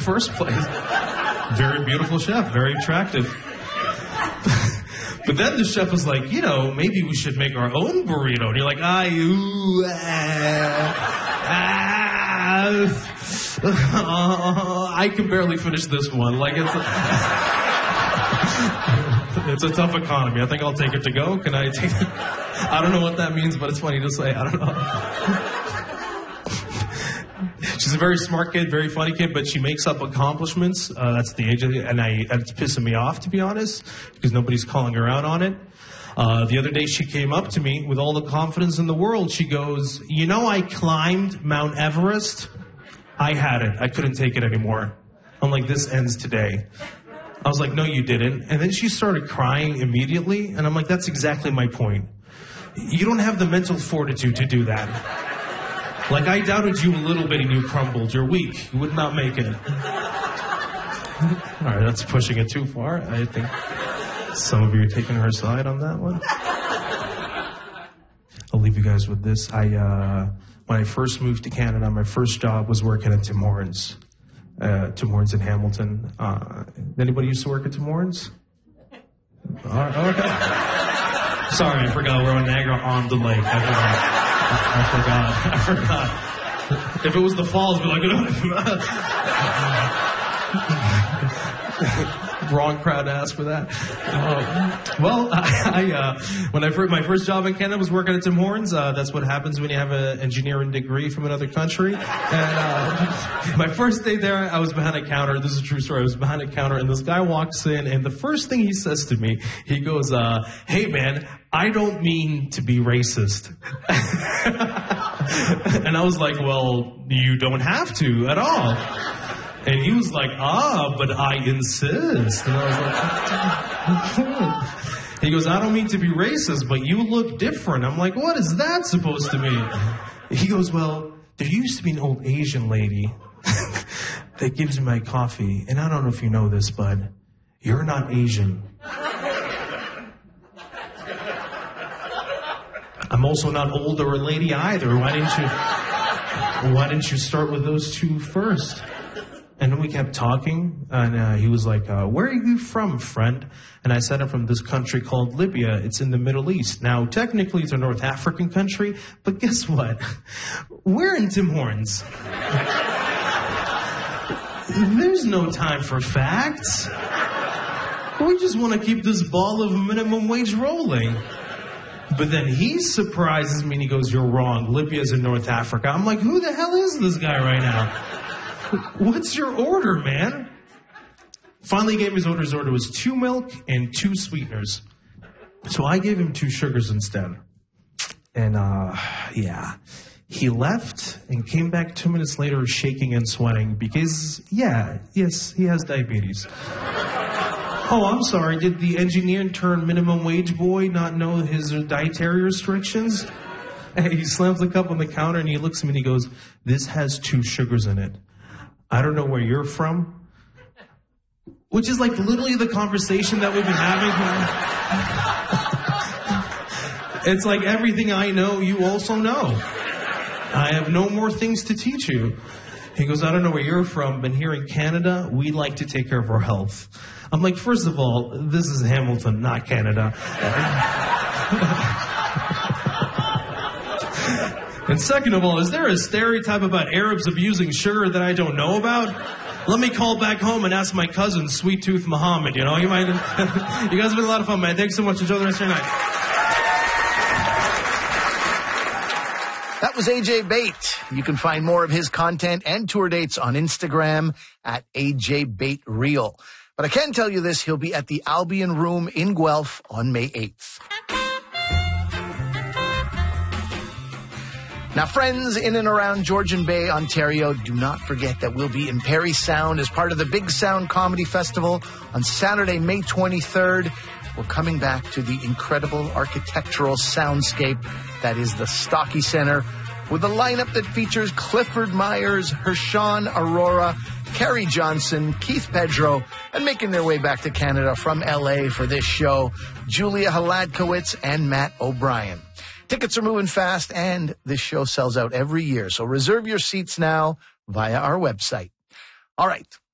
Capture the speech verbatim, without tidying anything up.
first place. Very beautiful chef, very attractive. But then the chef was like, you know, maybe we should make our own burrito. And you're like, ah, ooh, ah, ah, I can barely finish this one. Like, it's a, it's a tough economy. I think I'll take it to go. Can I take it? I don't know what that means, but it's funny to say. I don't know. She's a very smart kid, very funny kid, but she makes up accomplishments. Uh, that's the age of it, and I, it's pissing me off, to be honest, because nobody's calling her out on it. Uh, the other day she came up to me with all the confidence in the world. She goes, you know, I climbed Mount Everest. I had it. I couldn't take it anymore. I'm like, this ends today. I was like, no, you didn't. And then she started crying immediately, and I'm like, that's exactly my point. You don't have the mental fortitude to do that. Like, I doubted you a little bit and you crumbled. You're weak. You would not make it. All right, that's pushing it too far. I think some of you are taking her side on that one. I'll leave you guys with this. I, uh, when I first moved to Canada, my first job was working at Tim Hortons. Uh, Tim Hortons in Hamilton. Uh, anybody used to work at Tim Hortons? All right, okay. Sorry, I forgot we're on Niagara on the lake. I forgot. I forgot. I forgot. If it was the falls, I'd be like, wrong crowd to ask for that. Um, well, I, I uh, when I first, my first job in Canada was working at Tim Hortons. Uh, that's what happens when you have an engineering degree from another country. And uh, my first day there, I was behind a counter. This is a true story. I was behind a counter, and this guy walks in, and the first thing he says to me, he goes, uh, "Hey, man, I don't mean to be racist." And I was like, well, you don't have to at all. And he was like, ah, but I insist. And I was like, he goes, I don't mean to be racist, but you look different. I'm like, what is that supposed to mean? He goes, well, there used to be an old Asian lady that gives me my coffee. And I don't know if you know this, but you're not Asian. I'm also not old or a lady either. Why didn't you, why didn't you start with those two first? And then we kept talking, and uh, he was like, uh, where are you from, friend? And I said, I'm from this country called Libya. It's in the Middle East. Now, technically, it's a North African country, but guess what? We're in Tim Hortons. There's no time for facts. We just want to keep this ball of minimum wage rolling. But then he surprises me, and he goes, you're wrong. Libya's in North Africa. I'm like, who the hell is this guy right now? What's your order, man? Finally he gave me his order. His order was two milk and two sweeteners. So I gave him two sugars instead. And, uh, yeah. He left and came back two minutes later shaking and sweating because, yeah, yes, he has diabetes. Oh, I'm sorry. Did the engineer turned minimum wage boy not know his dietary restrictions? And he slams the cup on the counter and he looks at me and he goes, this has two sugars in it. I don't know where you're from. Which is like literally the conversation that we've been having. It's like everything I know, you also know. I have no more things to teach you. He goes, I don't know where you're from, but here in Canada, we like to take care of our health. I'm like, first of all, this is Hamilton, not Canada. And second of all, is there a stereotype about Arabs abusing sugar that I don't know about? Let me call back home and ask my cousin, Sweet Tooth Muhammad, you know? You might. You guys have been a lot of fun, man. Thanks so much. Enjoy the rest of your night. That was A J Bate. You can find more of his content and tour dates on Instagram at A J Bate Real. But I can tell you this, he'll be at the Albion Room in Guelph on May eighth. Now, friends in and around Georgian Bay, Ontario, do not forget that we'll be in Parry Sound as part of the Big Sound Comedy Festival on Saturday, May twenty-third. We're coming back to the incredible architectural soundscape that is the Stocky Centre, with a lineup that features Clifford Myers, Hershon Aurora, Kerry Johnson, Keith Pedro, and making their way back to Canada from L A for this show, Julia Haladkowitz and Matt O'Brien. Tickets are moving fast, and this show sells out every year, so reserve your seats now via our website. All right,